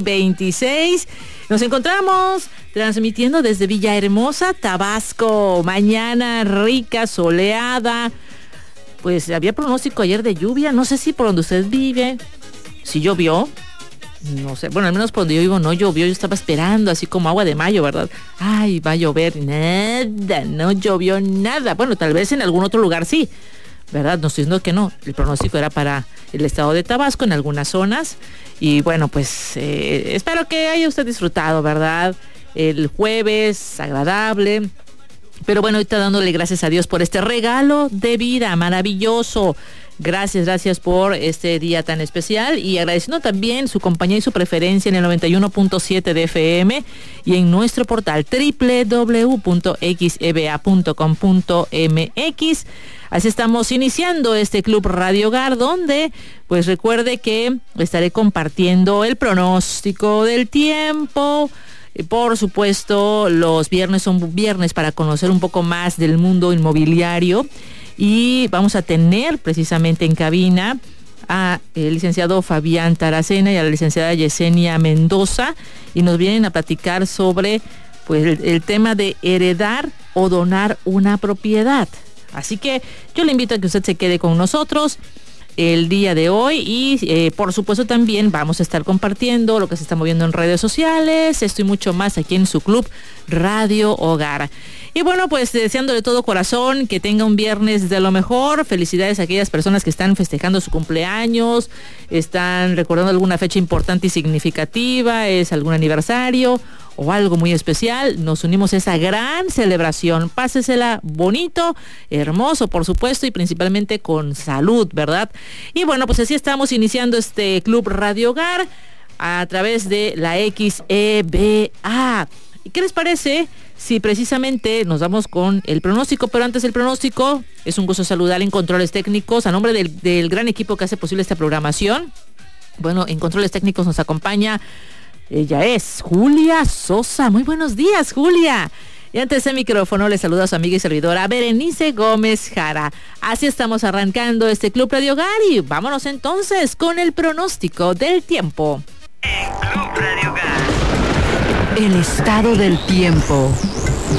26. Nos encontramos transmitiendo desde Villahermosa, Tabasco. Mañana rica, soleada. Pues había pronóstico ayer de lluvia. No sé si por donde usted vive, si llovió. No sé, bueno, al menos por donde yo vivo no llovió. Yo estaba esperando, así como agua de mayo, ¿verdad? Ay, va a llover. Nada, no llovió nada. Bueno, tal vez en algún otro lugar sí, ¿verdad? No estoy diciendo que no. El pronóstico era para el estado de Tabasco en algunas zonas. Y bueno, pues espero que haya usted disfrutado, ¿verdad? El jueves, agradable. Pero bueno, ahorita dándole gracias a Dios por este regalo de vida maravilloso. Gracias por este día tan especial y agradeciendo también su compañía y su preferencia en el 91.7 de FM y en nuestro portal www.xeba.com.mx. Así estamos iniciando este Club Radio Hogar, donde pues recuerde que estaré compartiendo el pronóstico del tiempo. Por supuesto, los viernes son viernes para conocer un poco más del mundo inmobiliario. Y vamos a tener precisamente en cabina a el licenciado Fabián Taracena y a la licenciada Yesenia Mendoza, y nos vienen a platicar sobre pues el tema de heredar o donar una propiedad. Así que yo le invito a que usted se quede con nosotros el día de hoy y por supuesto también vamos a estar compartiendo lo que se está moviendo en redes sociales, esto y mucho más aquí en su Club Radio Hogar. Y bueno, pues deseándole de todo corazón que tenga un viernes de lo mejor. Felicidades a aquellas personas que están festejando su cumpleaños, están recordando alguna fecha importante y significativa, es algún aniversario o algo muy especial. Nos unimos a esa gran celebración. Pásesela bonito, hermoso, por supuesto, y principalmente con salud, ¿verdad? Y bueno, pues así estamos iniciando este Club Radio Hogar a través de la XEBA. ¿Y qué les parece si precisamente nos vamos con el pronóstico? Pero antes del pronóstico, es un gusto saludar en Controles Técnicos a nombre del gran equipo que hace posible esta programación. Bueno, en Controles Técnicos nos acompaña, ella es Julia Sosa. Muy buenos días, Julia. Y antes del micrófono le saluda a su amiga y servidora Berenice Gómez Jara. Así estamos arrancando este Club Radio Hogar y vámonos entonces con el pronóstico del tiempo. En Club Radio Hogar. El estado del tiempo.